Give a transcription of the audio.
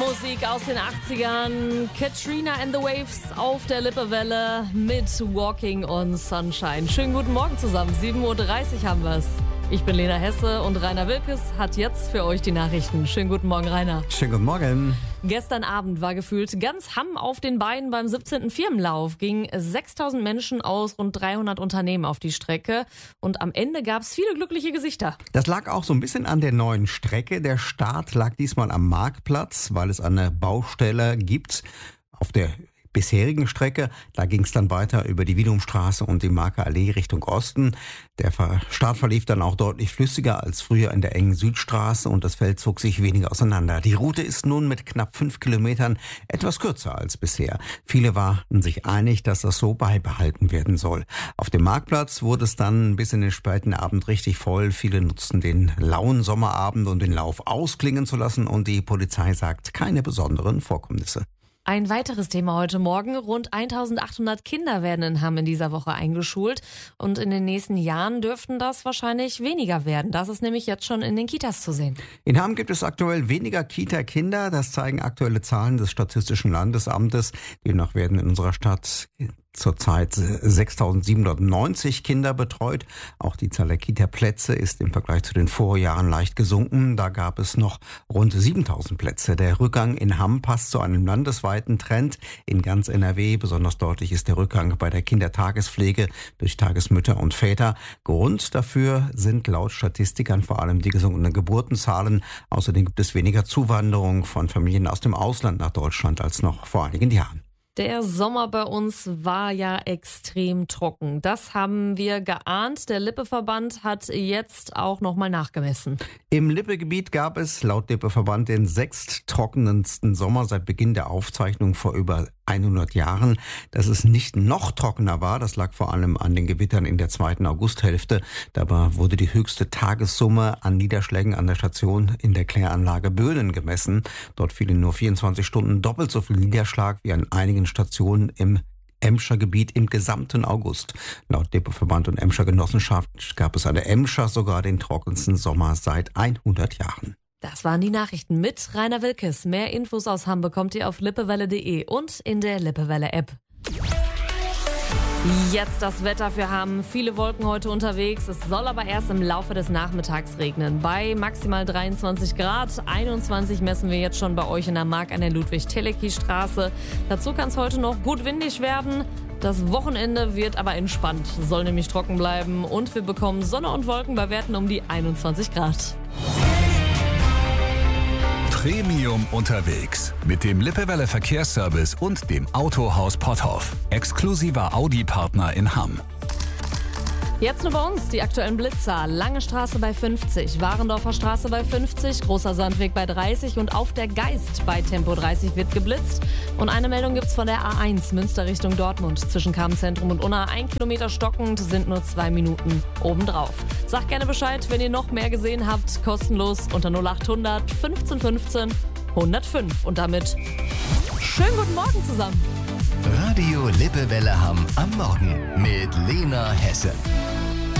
Musik aus den 80ern. Katrina and the Waves auf der Lippewelle mit Walking on Sunshine. Schönen guten Morgen zusammen. 7.30 Uhr haben wir es. Ich bin Lena Hesse und Rainer Wilkes hat jetzt für euch die Nachrichten. Schönen guten Morgen, Rainer. Schönen guten Morgen. Gestern Abend war gefühlt ganz Hamm auf den Beinen beim 17. Firmenlauf. Gingen 6.000 Menschen aus rund 300 Unternehmen auf die Strecke. Und am Ende gab es viele glückliche Gesichter. Das lag auch so ein bisschen an der neuen Strecke. Der Start lag diesmal am Marktplatz, weil es eine Baustelle gibt auf der bisherigen Strecke. Da ging es dann weiter über die Wiedumstraße und die Marker Allee Richtung Osten. Der Start verlief dann auch deutlich flüssiger als früher in der engen Südstraße und das Feld zog sich weniger auseinander. Die Route ist nun mit knapp 5 Kilometern etwas kürzer als bisher. Viele waren sich einig, dass das so beibehalten werden soll. Auf dem Marktplatz wurde es dann bis in den späten Abend richtig voll. Viele nutzten den lauen Sommerabend, um den Lauf ausklingen zu lassen und die Polizei sagt keine besonderen Vorkommnisse. Ein weiteres Thema heute Morgen. Rund 1.800 Kinder werden in Hamm in dieser Woche eingeschult. Und in den nächsten Jahren dürften das wahrscheinlich weniger werden. Das ist nämlich jetzt schon in den Kitas zu sehen. In Hamm gibt es aktuell weniger Kita-Kinder. Das zeigen aktuelle Zahlen des Statistischen Landesamtes. Demnach werden in unserer Stadt zurzeit 6.790 Kinder betreut. Auch die Zahl der Kita-Plätze ist im Vergleich zu den Vorjahren leicht gesunken. Da gab es noch rund 7.000 Plätze. Der Rückgang in Hamm passt zu einem landesweiten Trend in ganz NRW. Besonders deutlich ist der Rückgang bei der Kindertagespflege durch Tagesmütter und Väter. Grund dafür sind laut Statistikern vor allem die gesunkenen Geburtenzahlen. Außerdem gibt es weniger Zuwanderung von Familien aus dem Ausland nach Deutschland als noch vor einigen Jahren. Der Sommer bei uns war ja extrem trocken. Das haben wir geahnt. Der Lippeverband hat jetzt auch nochmal nachgemessen. Im Lippegebiet gab es laut Lippeverband den sechsttrockenendsten Sommer seit Beginn der Aufzeichnung vor über 100 Jahren. Dass es nicht noch trockener war, das lag vor allem an den Gewittern in der zweiten Augusthälfte. Dabei wurde die höchste Tagessumme an Niederschlägen an der Station in der Kläranlage Böhnen gemessen. Dort fiel in nur 24 Stunden doppelt so viel Niederschlag wie an einigen Stationen im Emscher Gebiet im gesamten August. Laut Lippeverband und Emscher Genossenschaft gab es an der Emscher sogar den trockensten Sommer seit 100 Jahren. Das waren die Nachrichten mit Rainer Wilkes. Mehr Infos aus Hamm bekommt ihr auf lippewelle.de und in der Lippewelle-App. Jetzt das Wetter für Hamm. Viele Wolken heute unterwegs. Es soll aber erst im Laufe des Nachmittags regnen. Bei maximal 23 Grad. 21 messen wir jetzt schon bei euch in der Mark an der Ludwig-Telecki-Straße. Dazu kann es heute noch gut windig werden. Das Wochenende wird aber entspannt. Soll nämlich trocken bleiben. Und wir bekommen Sonne und Wolken bei Werten um die 21 Grad. Premium unterwegs mit dem Lippewelle Verkehrsservice und dem Autohaus Potthoff. Exklusiver Audi-Partner in Hamm. Jetzt nur bei uns die aktuellen Blitzer. Lange Straße bei 50, Warendorfer Straße bei 50, Großer Sandweg bei 30 und auf der Geist bei Tempo 30 wird geblitzt. Und eine Meldung gibt's von der A1 Münster Richtung Dortmund. Zwischen Kammzentrum und Unna 1 Kilometer stockend, sind nur 2 Minuten obendrauf. Sagt gerne Bescheid, wenn ihr noch mehr gesehen habt. Kostenlos unter 0800 15 15 105. Und damit schönen guten Morgen zusammen. Radio Lippewelle Hamm am Morgen mit Lena Hesse.